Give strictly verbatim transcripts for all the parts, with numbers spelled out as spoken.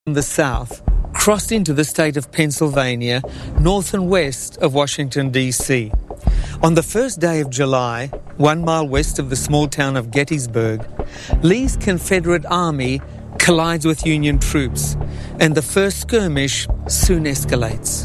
from the south crossed into the state of Pennsylvania, north and west of Washington, D C. On the first day of July, one mile west of the small town of Gettysburg, Lee's Confederate Army collides with Union troops, and the first skirmish soon escalates.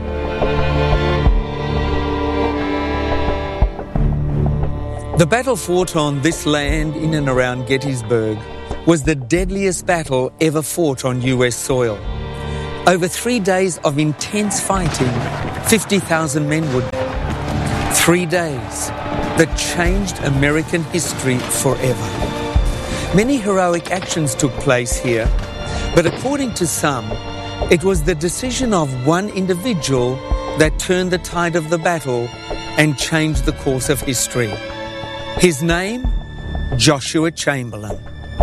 The battle fought on this land in and around Gettysburg was the deadliest battle ever fought on U S soil. Over three days of intense fighting, fifty thousand men would die. Three days that changed American history forever. Many heroic actions took place here, but according to some, it was the decision of one individual that turned the tide of the battle and changed the course of history. His name, Joshua Chamberlain.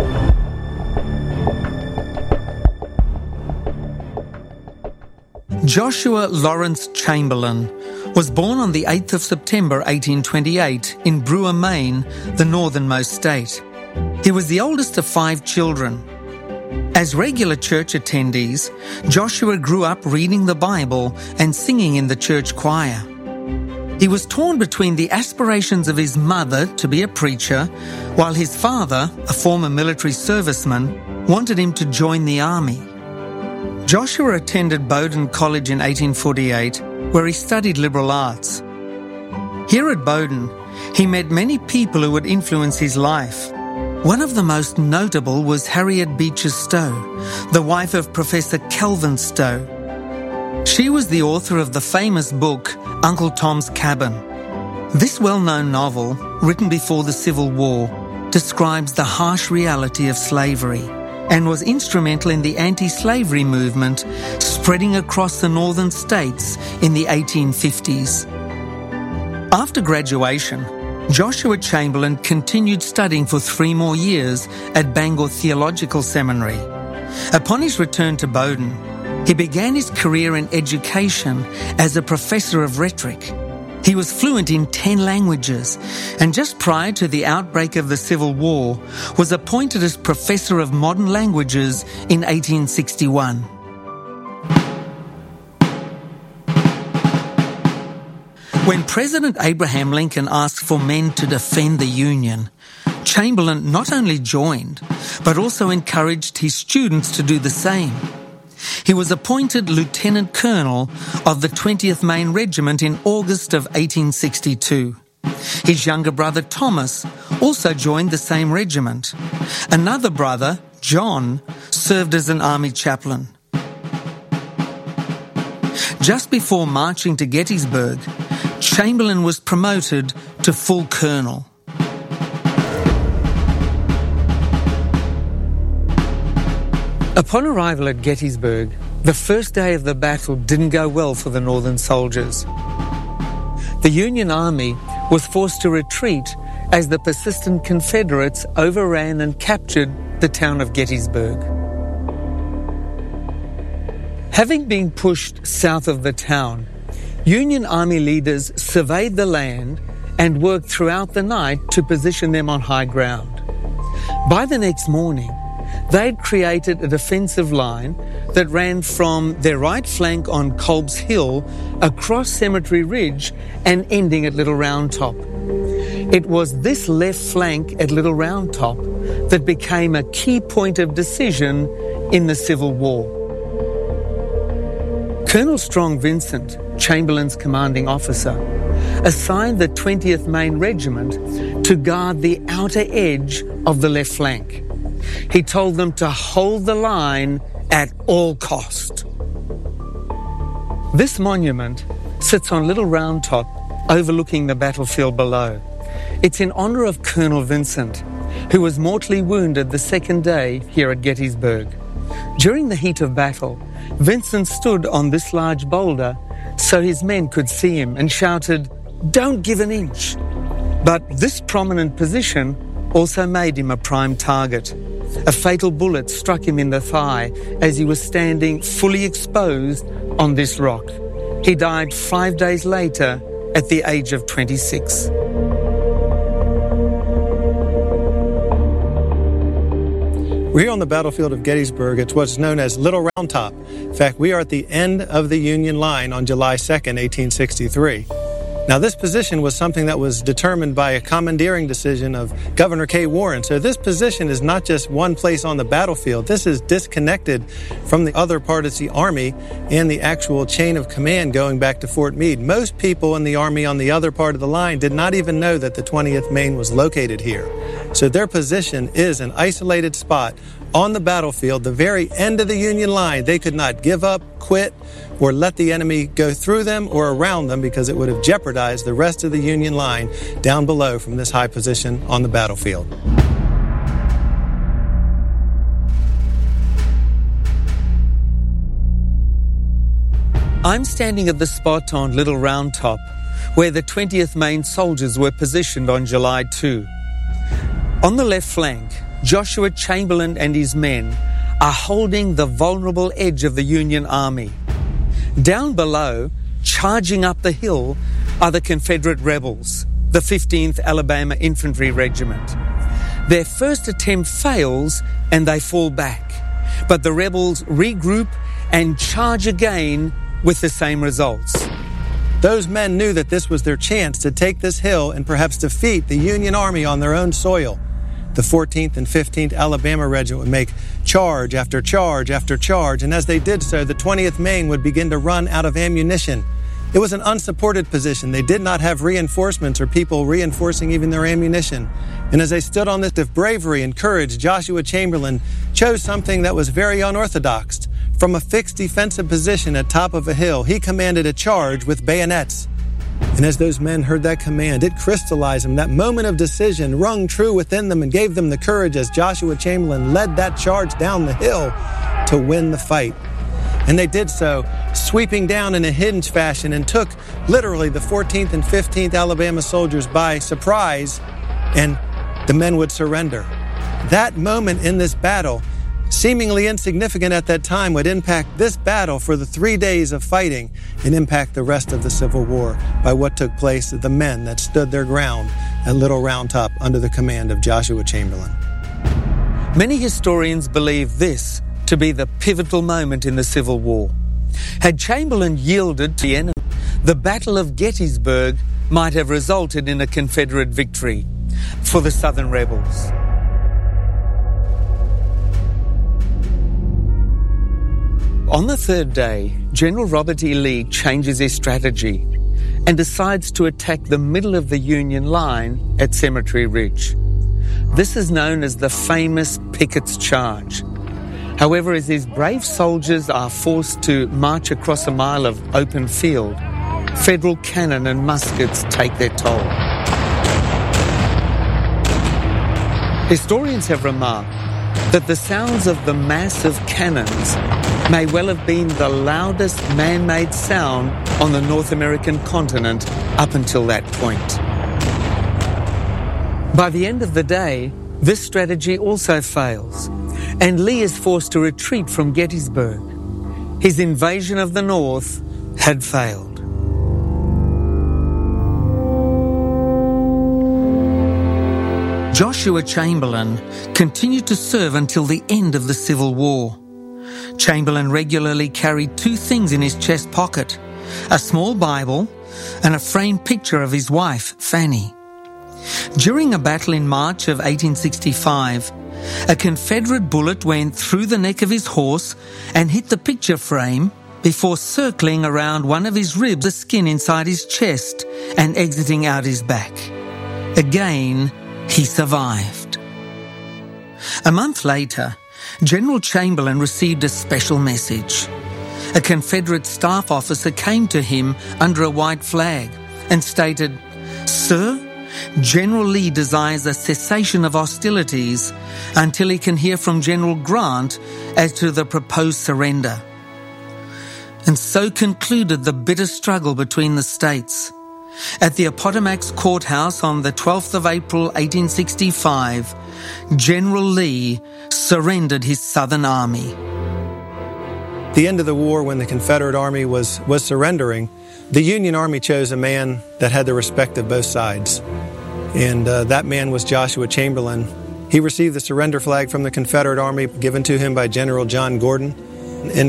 Joshua Lawrence Chamberlain was born on the eighth of September eighteen twenty-eight in Brewer, Maine, the northernmost state. He was the oldest of five children. As regular church attendees, Joshua grew up reading the Bible and singing in the church choir. He was torn between the aspirations of his mother to be a preacher, while his father, a former military serviceman, wanted him to join the army. Joshua attended Bowdoin College in eighteen forty-eight, where he studied liberal arts. Here at Bowdoin, he met many people who would influence his life. One of the most notable was Harriet Beecher Stowe, the wife of Professor Kelvin Stowe. She was the author of the famous book, Uncle Tom's Cabin. This well-known novel, written before the Civil War, describes the harsh reality of slavery and was instrumental in the anti-slavery movement spreading across the northern states in the eighteen fifties. After graduation, Joshua Chamberlain continued studying for three more years at Bangor Theological Seminary. Upon his return to Bowdoin, he began his career in education as a professor of rhetoric. He was fluent in ten languages, and just prior to the outbreak of the Civil War, was appointed as Professor of Modern Languages in eighteen sixty-one. When President Abraham Lincoln asked for men to defend the Union, Chamberlain not only joined, but also encouraged his students to do the same. He was appointed Lieutenant Colonel of the twentieth Maine Regiment in August of eighteen sixty-two. His younger brother Thomas also joined the same regiment. Another brother, John, served as an army chaplain. Just before marching to Gettysburg, Chamberlain was promoted to full colonel. Upon arrival at Gettysburg, the first day of the battle didn't go well for the Northern soldiers. The Union Army was forced to retreat as the persistent Confederates overran and captured the town of Gettysburg. Having been pushed south of the town, Union Army leaders surveyed the land and worked throughout the night to position them on high ground. By the next morning, they'd created a defensive line that ran from their right flank on Kolb's Hill across Cemetery Ridge and ending at Little Round Top. It was this left flank at Little Round Top that became a key point of decision in the Civil War. Colonel Strong Vincent, Chamberlain's commanding officer, assigned the twentieth Maine Regiment to guard the outer edge of the left flank. He told them to hold the line at all cost. This monument sits on Little Round Top, overlooking the battlefield below. It's in honour of Colonel Vincent, who was mortally wounded the second day here at Gettysburg. During the heat of battle, Vincent stood on this large boulder so his men could see him and shouted, "Don't give an inch." But this prominent position also made him a prime target. A fatal bullet struck him in the thigh as he was standing fully exposed on this rock. He died five days later at the age of twenty-six. We're here on the battlefield of Gettysburg. It's what's known as Little Round Top. In fact, we are at the end of the Union line on July second, eighteen sixty-three. Now, this position was something that was determined by a commandeering decision of Governor K. Warren. So this position is not just one place on the battlefield. This is disconnected from the other part of the Army and the actual chain of command going back to Fort Meade. Most people in the Army on the other part of the line did not even know that the twentieth Maine was located here. So their position is an isolated spot on the battlefield, the very end of the Union line. They could not give up, quit, or let the enemy go through them or around them, because it would have jeopardized the rest of the Union line down below from this high position on the battlefield. I'm standing at the spot on Little Round Top where the twentieth Maine soldiers were positioned on July second. On the left flank, Joshua Chamberlain and his men are holding the vulnerable edge of the Union Army. Down below, charging up the hill, are the Confederate rebels, the fifteenth Alabama Infantry Regiment. Their first attempt fails and they fall back, but the rebels regroup and charge again with the same results. Those men knew that this was their chance to take this hill and perhaps defeat the Union Army on their own soil. The fourteenth and fifteenth Alabama Regiment would make charge after charge after charge, and as they did so, the twentieth Maine would begin to run out of ammunition. It was an unsupported position. They did not have reinforcements or people reinforcing even their ammunition. And as they stood on this of bravery and courage, Joshua Chamberlain chose something that was very unorthodox. From a fixed defensive position at top of a hill, he commanded a charge with bayonets. And as those men heard that command, it crystallized them. That moment of decision rung true within them and gave them the courage as Joshua Chamberlain led that charge down the hill to win the fight. And they did so, sweeping down in a hinge fashion, and took literally the fourteenth and fifteenth Alabama soldiers by surprise, and the men would surrender. That moment in this battle, seemingly insignificant at that time, would impact this battle for the three days of fighting and impact the rest of the Civil War by what took place of the men that stood their ground at Little Round Top under the command of Joshua Chamberlain. Many historians believe this to be the pivotal moment in the Civil War. Had Chamberlain yielded to the enemy, the Battle of Gettysburg might have resulted in a Confederate victory for the Southern rebels. On the third day, General Robert E. Lee changes his strategy and decides to attack the middle of the Union line at Cemetery Ridge. This is known as the famous Pickett's Charge. However, as his brave soldiers are forced to march across a mile of open field, Federal cannon and muskets take their toll. Historians have remarked that the sounds of the massive cannons may well have been the loudest man-made sound on the North American continent up until that point. By the end of the day, this strategy also fails, and Lee is forced to retreat from Gettysburg. His invasion of the North had failed. Joshua Chamberlain continued to serve until the end of the Civil War. Chamberlain regularly carried two things in his chest pocket, a small Bible and a framed picture of his wife, Fanny. During a battle in March of eighteen sixty-five, a Confederate bullet went through the neck of his horse and hit the picture frame before circling around one of his ribs, the skin inside his chest, and exiting out his back. Again, he survived. A month later, General Chamberlain received a special message. A Confederate staff officer came to him under a white flag and stated, "Sir, General Lee desires a cessation of hostilities until he can hear from General Grant as to the proposed surrender." And so concluded the bitter struggle between the states. At the Appomattox Courthouse on the twelfth of April eighteen sixty-five, General Lee surrendered his Southern Army. At the end of the war, when the Confederate Army was, was surrendering, the Union Army chose a man that had the respect of both sides. And uh, that man was Joshua Chamberlain. He received the surrender flag from the Confederate Army given to him by General John Gordon. In